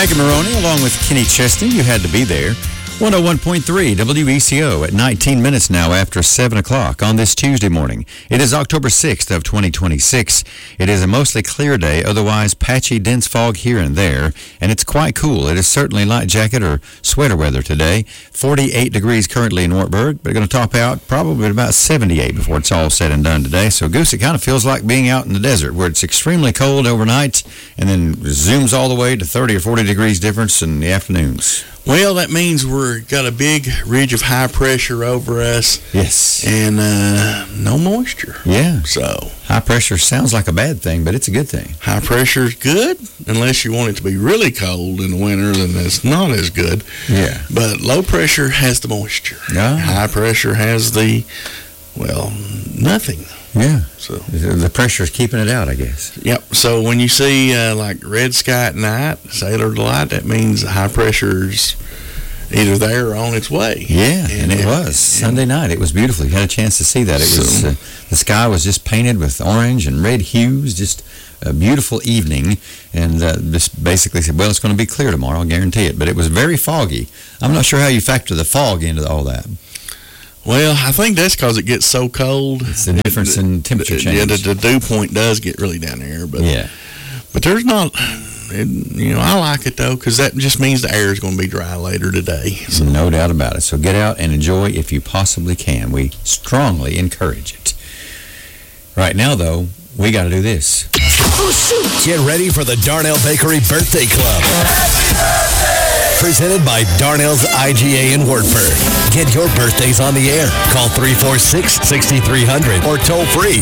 Megan Maroney, along with Kenny Chesney. You had to be there. 101.3 WECO at 19 minutes now after 7 o'clock on this Tuesday morning. It is October 6th of 2026. It is a mostly clear day, otherwise patchy, dense fog here and there, and it's quite cool. It is certainly light jacket or sweater weather today. 48 degrees currently in Wartburg, but going to top out probably at about 78 before it's all said and done today. So, Goose, it kind of feels like being out in the desert where it's extremely cold overnight and then zooms all the way to 30 or 40 degrees difference in the afternoons. Well, that means we've got a big ridge of high pressure over us. Yes. And no moisture. Yeah. So high pressure sounds like a bad thing, but it's a good thing. High pressure is good, unless you want it to be really cold in the winter, then it's not as good. Yeah. But low pressure has the moisture. Yeah. High pressure has the, nothing. Yeah. So the pressure is keeping it out, I guess. Yep. So when you see like red sky at night, sailor delight, that means high pressure's either there or on its way. Yeah, and it was Sunday night. It was beautiful. You had a chance to see that. It was the sky was just painted with orange and red hues. Just a beautiful evening, and just basically said, well, it's going to be clear tomorrow, I'll guarantee it. But it was very foggy. I'm not sure how you factor the fog into all that. Well, I think that's because it gets so cold. It's the difference in temperature change. Yeah, the dew point does get really down there. But yeah. But there's not, I like it, though, because that just means the air is going to be dry later today. So. No doubt about it. So get out and enjoy if you possibly can. We strongly encourage it. Right now, though, we got to do this. Get ready for the Darnell Bakery Birthday Club. Happy birthday! Presented by Darnell's IGA in Wartburg. Get your birthdays on the air. Call 346-6300 or toll free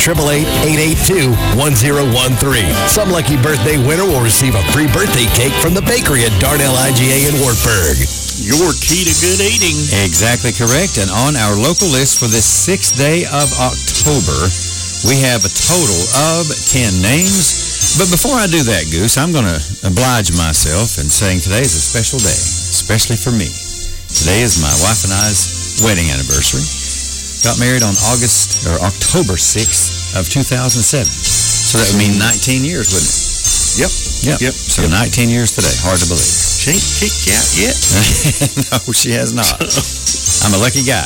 1-888-882-1013. Some lucky birthday winner will receive a free birthday cake from the bakery at Darnell IGA in Wartburg. Your key to good eating. Exactly correct. And on our local list for this 6th day of October, we have a total of 10 names. But before I do that, Goose, I'm going to oblige myself in saying today is a special day, especially for me. Today is my wife and I's wedding anniversary. Got married on October 6th of 2007. So that would mean 19 years, wouldn't it? Yep. So 19 years today. Hard to believe. She ain't kicked you out yet? No, she has not. I'm a lucky guy.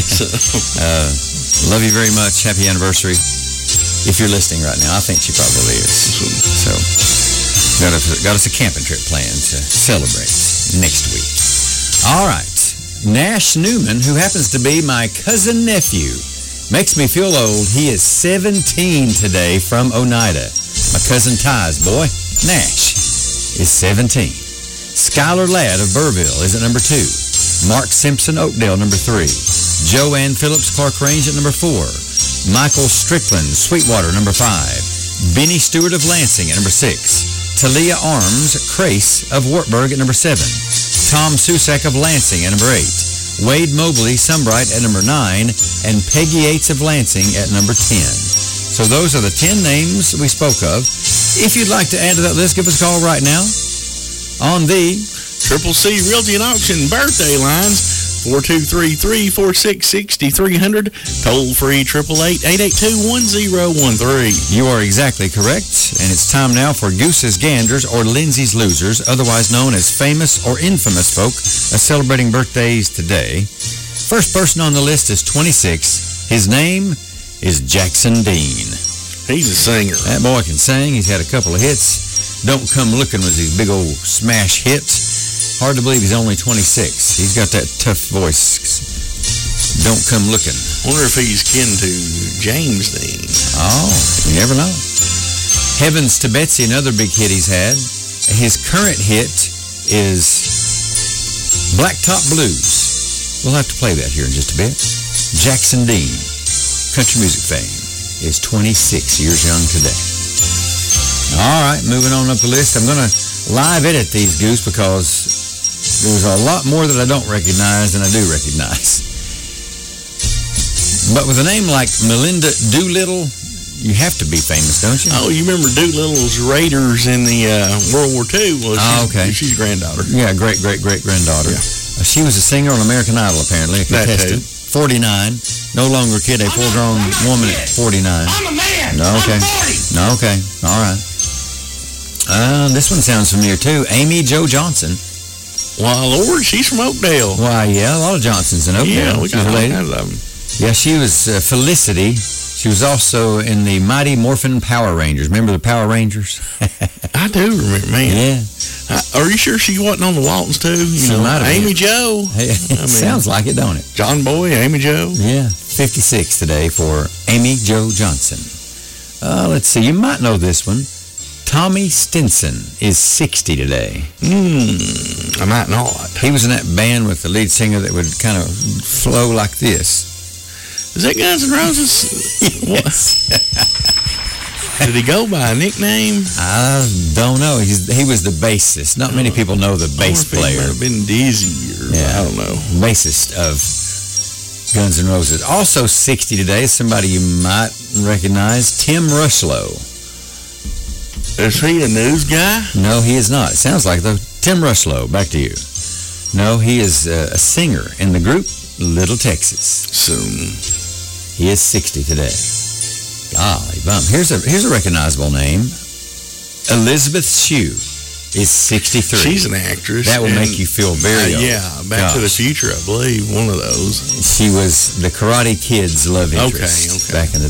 Love you very much. Happy anniversary. If you're listening right now, I think she probably is. So, got us a camping trip planned to celebrate next week. All right. Nash Newman, who happens to be my cousin-nephew, makes me feel old. He is 17 today from Oneida. My cousin Ty's boy, Nash, is 17. Skylar Ladd of Burrville is at number 2. Mark Simpson, Oakdale, number 3. Joanne Phillips, Clark Range at number 4. Michael Strickland, Sweetwater, number 5. Benny Stewart of Lansing at number 6. Talia Arms, Crace of Wartburg at number 7. Tom Susak of Lansing at number 8. Wade Mobley, Sunbright at number 9. And Peggy Yates of Lansing at number 10. So those are the 10 names we spoke of. If you'd like to add to that list, give us a call right now on the Triple C Realty and Auction birthday lines. 423-346-6300. Toll-free 888-882-1013. You are exactly correct. And it's time now for Goose's Ganders or Lindsay's Losers, otherwise known as famous or infamous folk celebrating birthdays today. First person on the list is 26. His name is Jackson Dean. He's a singer. That boy can sing. He's had a couple of hits. Don't Come Looking was his big old smash hit. Hard to believe he's only 26. He's got that tough voice. Don't Come Looking. Wonder if he's kin to James Dean. Oh, you never know. Heavens to Betsy, another big hit he's had. His current hit is Blacktop Blues. We'll have to play that here in just a bit. Jackson Dean, country music fame, is 26 years young today. All right, moving on up the list. I'm going to live edit these, Goose, because there's a lot more that I don't recognize than I do recognize. But with a name like Melinda Doolittle, you have to be famous, don't you? Oh, you remember Doolittle's Raiders in the World War II? Well, okay. She's granddaughter. Yeah, great-great-great-granddaughter. Yeah. She was a singer on American Idol, apparently, a contestant. 49, no longer a kid, a full-grown woman at 49. I'm a man. No, okay. I'm 40. No, okay. All right. This one sounds familiar, too. Amy Jo Johnson. Why, Lord, she's from Oakdale. Why, yeah, a lot of Johnsons in Oakdale. Yeah, we got all kinds of them. Yeah, she was Felicity. She was also in the Mighty Morphin Power Rangers. Remember the Power Rangers? I do remember, man. Yeah. Are you sure she wasn't on the Waltons, too? Amy Jo. Sounds like it, don't it? John Boy, Amy Jo. Yeah, 56 today for Amy Jo Johnson. Let's see, you might know this one. Tommy Stinson is 60 today. I might not. He was in that band with the lead singer that would kind of flow like this. Is that Guns N' Roses? Yes. Did he go by a nickname? I don't know. He was the bassist. Not many people know the bass player. Might have been Dizzy or I don't know. Bassist of Guns N' Roses. Also 60 today, somebody you might recognize, Tim Rushlow. Is he a news guy? No, he is not. It sounds like, though. Tim Rushlow, back to you. No, he is a singer in the group Little Texas. He is 60 today. Golly bum. Here's a recognizable name. Elizabeth Shue is 63. She's an actress. That will make you feel very old. Yeah, Back to the Future, I believe, one of those. She was the Karate Kid's love interest back in the